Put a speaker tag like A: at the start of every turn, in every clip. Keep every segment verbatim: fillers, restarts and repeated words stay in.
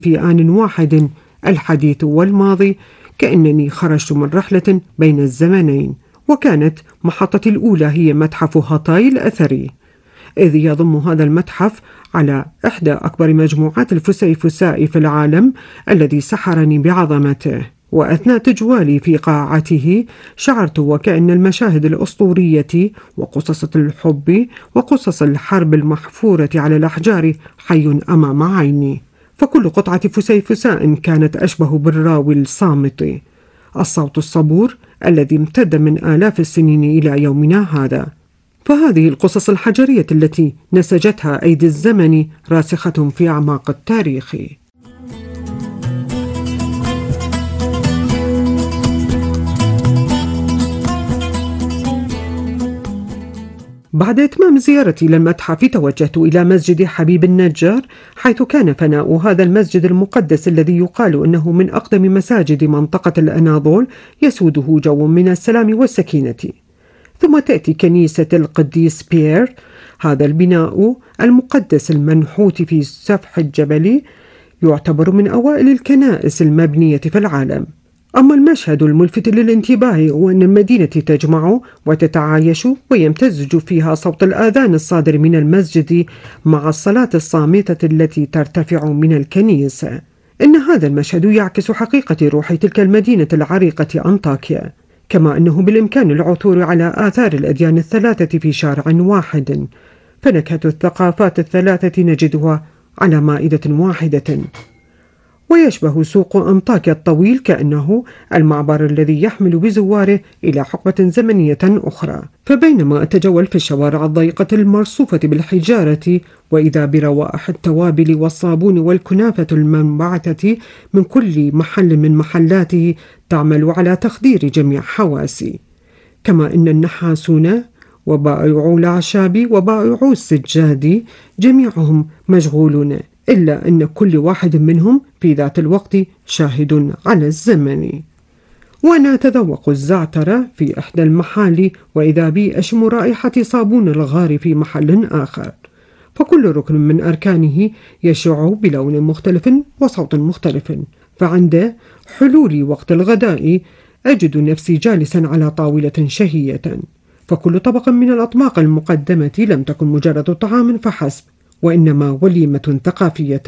A: في آن واحد الحديث والماضي، كأنني خرجت من رحلة بين الزمنين. وكانت محطتي الأولى هي متحف هاتاي الأثري، إذ يضم هذا المتحف على إحدى أكبر مجموعات الفسيفساء في العالم الذي سحرني بعظمته. وأثناء تجوالي في قاعته شعرت وكأن المشاهد الأسطورية وقصص الحب وقصص الحرب المحفورة على الأحجار حي أمام عيني. فكل قطعة فسيفساء كانت أشبه بالراوي الصامت، الصوت الصبور الذي امتد من آلاف السنين إلى يومنا هذا. فهذه القصص الحجرية التي نسجتها أيدي الزمن راسخة في أعماق التاريخ. بعد إتمام زيارتي للمتحف توجهت إلى مسجد حبيب النجار، حيث كان فناء هذا المسجد المقدس الذي يقال أنه من أقدم مساجد منطقة الأناضول يسوده جو من السلام والسكينة. ثم تأتي كنيسة القديس بيير، هذا البناء المقدس المنحوت في سفح الجبل يعتبر من أوائل الكنائس المبنية في العالم. أما المشهد الملفت للانتباه هو أن المدينة تجمع وتتعايش ويمتزج فيها صوت الآذان الصادر من المسجد مع الصلاة الصامتة التي ترتفع من الكنيسة. إن هذا المشهد يعكس حقيقة روح تلك المدينة العريقة أنطاكيا، كما أنه بالإمكان العثور على آثار الأديان الثلاثة في شارع واحد، فنكهة الثقافات الثلاثة نجدها على مائدة واحدة. ويشبه سوق أنطاكيا الطويل كأنه المعبر الذي يحمل بزواره إلى حقبة زمنية أخرى. فبينما أتجول في الشوارع الضيقة المرصوفة بالحجارة، وإذا بروائح التوابل والصابون والكنافة المنبعثة من كل محل من محلاته تعمل على تخدير جميع حواسي. كما أن النحاسون وبائعو الأعشاب وبائعو السجاد جميعهم مشغولون، إلا أن كل واحد منهم في ذات الوقت شاهد على الزمن. وأنا أتذوق الزعتر في إحدى المحال، وإذا بي أشم رائحة صابون الغار في محل آخر. فكل ركن من أركانه يشع بلون مختلف وصوت مختلف. فعند حلول وقت الغداء أجد نفسي جالسا على طاولة شهية، فكل طبق من الأطباق المقدمة لم تكن مجرد طعام فحسب، وإنما وليمة ثقافية،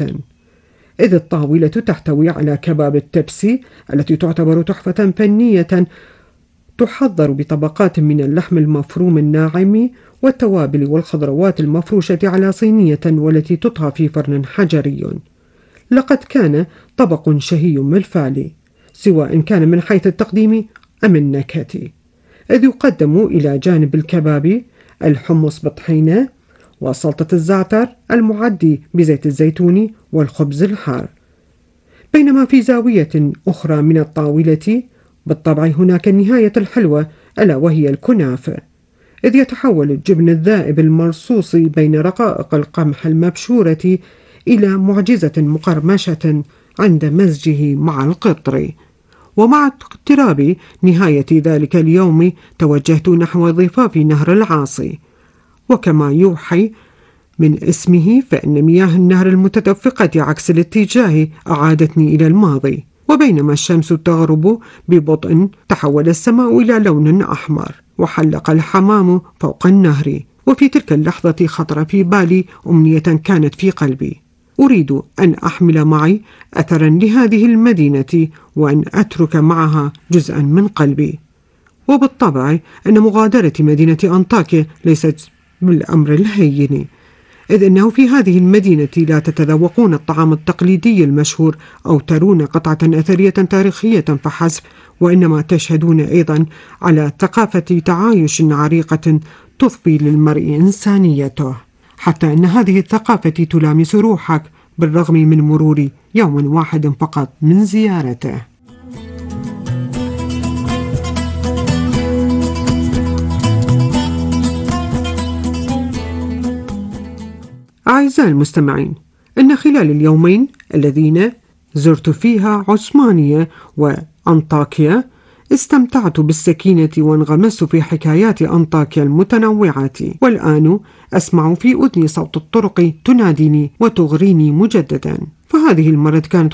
A: إذ الطاولة تحتوي على كباب التبسي التي تعتبر تحفة فنية تحضر بطبقات من اللحم المفروم الناعم والتوابل والخضروات المفروشة على صينية والتي تطهى في فرن حجري. لقد كان طبق شهي بالفعل، سواء كان من حيث التقديم أم النكهة، إذ يقدم إلى جانب الكباب الحمص بالطحينة وسلطة الزعتر المعد بزيت الزيتون والخبز الحار. بينما في زاوية أخرى من الطاولة بالطبع هناك النهاية الحلوة، ألا وهي الكنافة، إذ يتحول الجبن الذائب المرصوص بين رقائق القمح المبشورة إلى معجزة مقرمشة عند مزجه مع القطر. ومع اقتراب نهاية ذلك اليوم توجهت نحو ضفاف نهر العاصي، وكما يوحي من اسمه فإن مياه النهر المتدفقة عكس الاتجاه أعادتني إلى الماضي. وبينما الشمس تغرب ببطء تحول السماء إلى لون أحمر وحلق الحمام فوق النهر. وفي تلك اللحظة خطر في بالي أمنية كانت في قلبي، أريد أن أحمل معي أثرا لهذه المدينة وأن أترك معها جزءا من قلبي. وبالطبع أن مغادرة مدينة أنطاكيا ليست بالأمر الهين، إذ أنه في هذه المدينة لا تتذوقون الطعام التقليدي المشهور أو ترون قطعة أثرية تاريخية فحسب، وإنما تشهدون أيضا على ثقافة تعايش عريقة تضفي للمرء إنسانيته، حتى أن هذه الثقافة تلامس روحك بالرغم من مرور يوم واحد فقط من زيارته. أعزائي المستمعين، إن خلال اليومين الذين زرت فيها عثمانية وأنطاكيا استمتعت بالسكينة وانغمست في حكايات أنطاكيا المتنوعة، والآن أسمع في أذني صوت الطرق تناديني وتغريني مجددا. فهذه المرة كانت